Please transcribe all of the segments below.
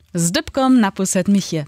Z dybkom na pused Michie.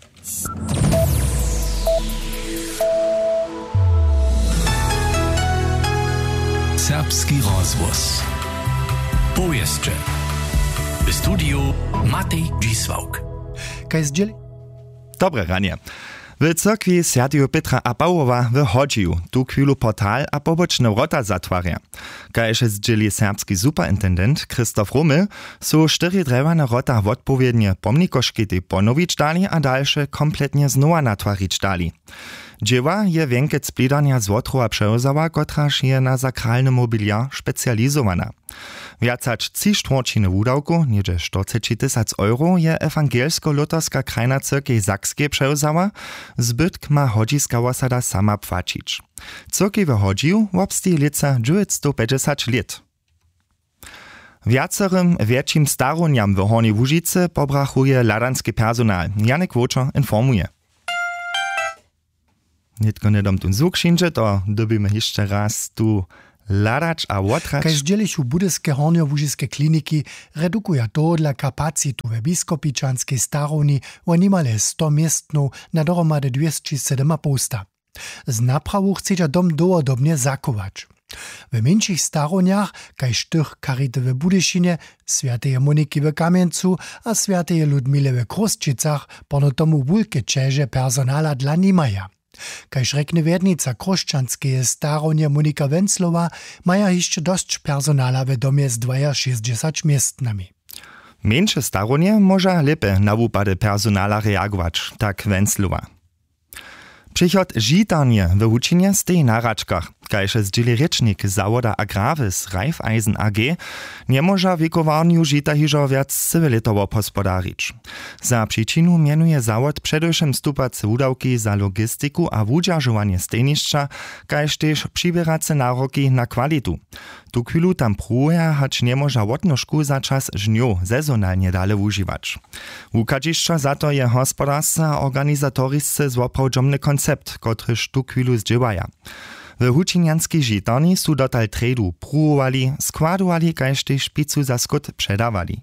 Serbski rozvoz. Powieszcze. W studiu Matej Dzisłauk. Kaj zdzieli? Dobre ranie. W cyrkwi Świętego Petra a Pawłowa w Chodziju tu chwilu portal a poboczne wrota zatwarja. Kajże zdzieli serbski superintendent Krzysztof Rumel, są 4 drewane wrota odpowiednie pomnikoszkety ponowić dali a dalsze kompletnie znowa natwarić dali. Dzieła je więkec plidania z Łotrowa przełzała, kotraż je na sakralny mobiliar specjalizowana. Wiacać 3/4 wudawku, niedzie 40 000 euro, je ewangelsko-luterska krajna cyrkiej Sakskie przełzała, zbytk ma Chodziska osada sama płacić. Cyrkiej w Chodziju wobstej lica 950 lat. Wiacerym większym staroniam w Hornej Łužicy pobrachuje ladanski personal. Janek Wočer informuje. Nitko nedom tu zukšinče, to dobimy jeszcze raz tu ladać a łotrać. Kaj zdzielišu budyske hornjo-łužiske kliniki redukuje to dla kapacitu w biskopičanskej staroni o nimale 100 miestnów na dohromady 207 posta. Z naprawu chcecie dom dowodobnie zakować. W mniejszych staroniach, kaž tych Karity w Budyšinie, Świętej Moniki w Kamieńcu a Świętej Ludmile w Krosčicach pono tomu wulke čeže personala dla nimaja. Kaž rekne wiernica Kroščanskeje staronje Monika Venclova, maja jeszcze dość personala w domie z 62 miestnami. Mniejsze staronie może lepiej na upady personala reagować, tak Venclova. Przychod žitarnie w uczynie stoi na raczkach. Kajże zdzieli rečnik zawoda Agravis Raiffeisen AG nie może wiekowarniu žita hižo wiac cywilitowo pospodarić. Za przyczynu mianuje zawod przedewším stupace wudawki za logistyku a wudźażowanie stejniszcza, kajż też przybirace naroki na kwalitu. Tu chwilu tam pruje, hać nie może łotnożku za czas żniu sezonalnie dale używać. Wukadziszcza za to je gospodarstwa a organizatoriscy złoprawdżomny koncept, kotryż tu chwilu zdziewaja. W hučinjanskiej žitarni su dotal tredu prúvali, składowali, kaž tej špicu za skut předawali.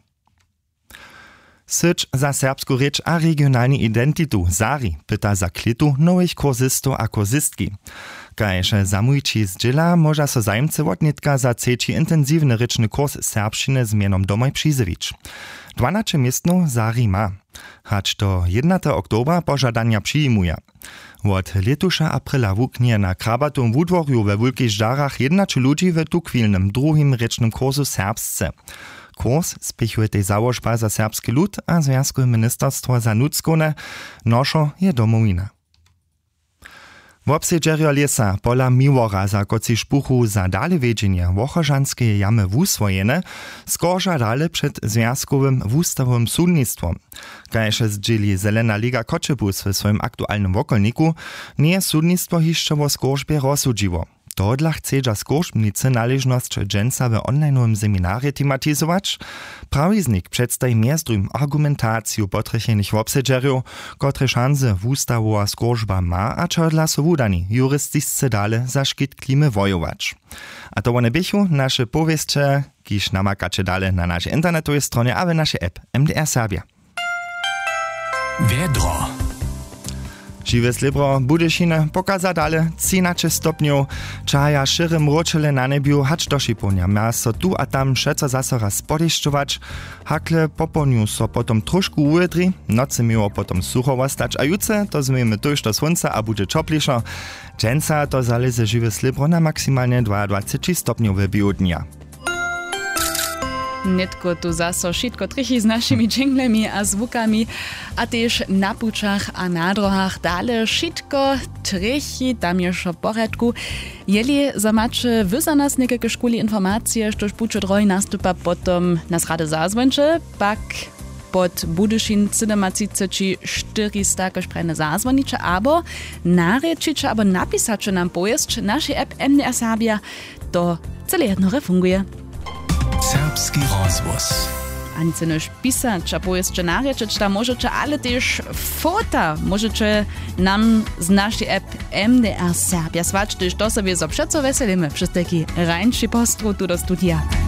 Sycz za serbsku rečь a regionalni identitu Zari pyta za klitu nowych kursistów a kursistki. Kaž zamujči zdziela może so zajmce wotnitka za ceci intensywny rečny kurs serbščiny z mienom domoj přizević. 12 miestnów Zari ma, hać do 1. oktobra pożadania przyjmuje. Od letuša aprila wuknie na krabatum wudworju we wulkich żdarach 11 ludzi w tukwilnym drugim rečnym kursu serbsce. Kurs spichuje tej założba za serbski lud a Związkowe Ministerstwo za nutskone, noszo je domowina. W obsedzerjo lesa pola Miłora za koci szpuchu za dale wiedzienie Wochorzanskiej jamy wuswojene, skorża dale przed Związkowym Wustawowym Sudnictwom. Kajże zdzieli Zelena Liga Koczebus w swoim aktualnym wokolniku, nie sudnictwo jeszcze wo skorzbie rozsudziło. To dla chcedza skorzbnicy należność dżęca w online'owym seminarze tematizować. Prawiznik przedstawi miezdrum argumentaciju potrechenych w obsedzerju, kotre szanse wustawowa skorzba ma, a čo dla so wudani juristisce dale za škit klimy wojować. A to one bychu nasze powieście, kiż namakacie dale na naszej internetowej stronie, a w naszej app MDR Serbia. Vedro. Žiwe slibro Budyšine pokaza dale 13 stopniów, czaja szyrym ročele na nebiu hacz do šiponia. Ma so tu a tam šeco zase raz spodešťować, hakle poponiu so potom trošku ujedri, nocy miło potom sucho stać, a juce to zmiemy tuż do słońca a bude czoplišo. Dżęca to zaleze žiwe slibro na maksymalnie 22 stopniów w biodnia. Netko tu zaso šitko trichy z našimi džinglemi a zvukami, a tež na pučach a na drohach dale šitko trichy, tam je šo poradku. Jeli za mače wy za nas nekake školi informacije, štož pučo droj nastupa potom nas rade zazvonče, pak pod Budyšin 400 košprejne zazvoniče, abo narečiče, abo napisače nam pojezč, naši app MDR Serbia, to cele jednore funguje. Serbski rozvoz. Ani se nož pisać, a pojezče narečeć, tam możecie ale też fota możecie nam z naszej app MDR Serbia swać, też to sobie zo przeco weselimy przez taki rańszy postrój tu do studia.